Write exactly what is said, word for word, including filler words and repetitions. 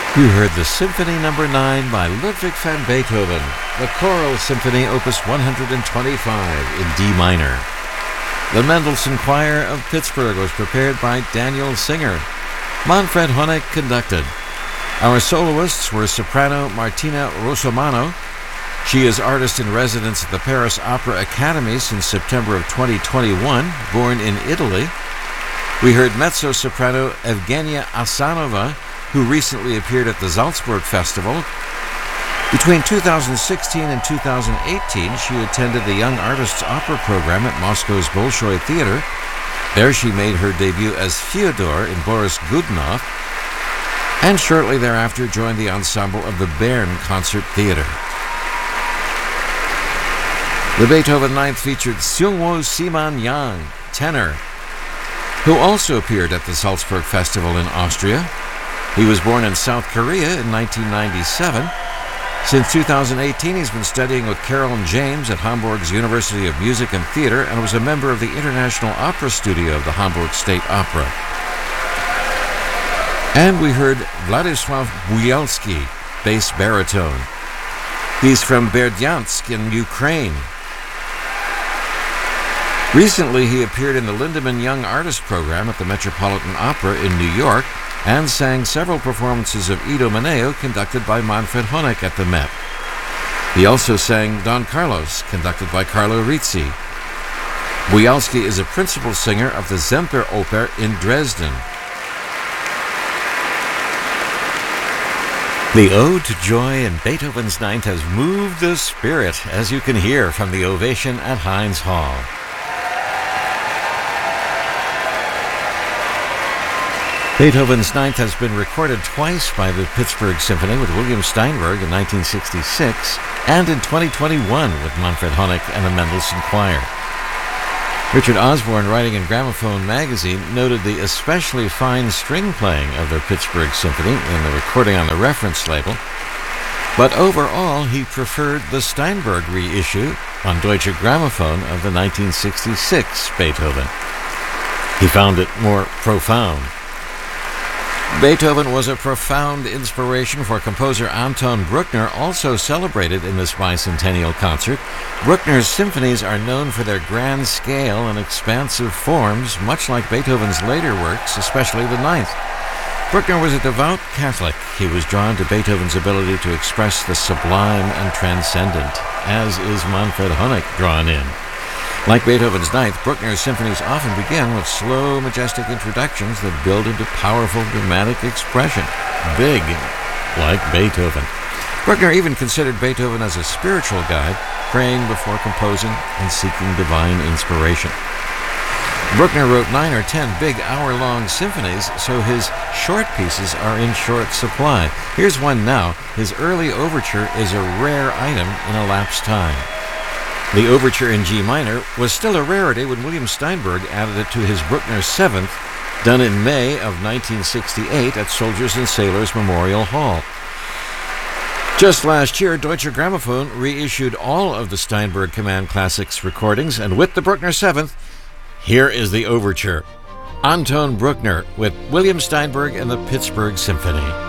You heard the Symphony Number nine by Ludwig van Beethoven, the Choral Symphony Opus one hundred twenty-five in D minor. The Mendelssohn Choir of Pittsburgh was prepared by Daniel Singer. Manfred Honeck conducted. Our soloists were soprano Martina Rossomano. She is artist in residence at the Paris Opera Academy since September of twenty twenty-one, born in Italy. We heard mezzo-soprano Evgenia Asanova, who recently appeared at the Salzburg Festival. Between two thousand sixteen and two thousand eighteen, she attended the Young Artists Opera program at Moscow's Bolshoi Theater. There she made her debut as Fyodor in Boris Godunov, and shortly thereafter joined the ensemble of the Bern Concert Theater. The Beethoven Ninth featured Seungwoo Siman Yang, tenor, who also appeared at the Salzburg Festival in Austria. He was born in South Korea in nineteen ninety-seven. Since two thousand eighteen, he's been studying with Carolyn James at Hamburg's University of Music and Theater and was a member of the International Opera Studio of the Hamburg State Opera. And we heard Władysław Bujalski, bass baritone. He's from Berdyansk in Ukraine. Recently, he appeared in the Lindemann Young Artist Program at the Metropolitan Opera in New York and sang several performances of Idomeneo conducted by Manfred Honeck at the Met. He also sang Don Carlos, conducted by Carlo Rizzi. Bujalski is a principal singer of the Semperoper in Dresden. The Ode to Joy in Beethoven's Ninth has moved the spirit, as you can hear from the ovation at Heinz Hall. Beethoven's Ninth has been recorded twice by the Pittsburgh Symphony with William Steinberg in nineteen sixty-six and in twenty twenty-one with Manfred Honeck and the Mendelssohn Choir. Richard Osborne, writing in Gramophone magazine, noted the especially fine string playing of the Pittsburgh Symphony in the recording on the reference label, but overall he preferred the Steinberg reissue on Deutsche Grammophon of the nineteen sixty-six Beethoven. He found it more profound. Beethoven was a profound inspiration for composer Anton Bruckner, also celebrated in this bicentennial concert. Bruckner's symphonies are known for their grand scale and expansive forms, much like Beethoven's later works, especially the Ninth. Bruckner was a devout Catholic. He was drawn to Beethoven's ability to express the sublime and transcendent, as is Manfred Honeck drawn in. Like Beethoven's Ninth, Bruckner's symphonies often begin with slow, majestic introductions that build into powerful, dramatic expression. Big, like Beethoven. Bruckner even considered Beethoven as a spiritual guide, praying before composing and seeking divine inspiration. Bruckner wrote nine or ten big hour-long symphonies, so his short pieces are in short supply. Here's one now. His early overture is a rare item in elapsed time. The overture in G minor was still a rarity when William Steinberg added it to his Bruckner Seventh, done in May of nineteen sixty-eight at Soldiers and Sailors Memorial Hall. Just last year, Deutsche Grammophon reissued all of the Steinberg Command Classics recordings, and with the Bruckner Seventh, here is the overture. Anton Bruckner with William Steinberg and the Pittsburgh Symphony.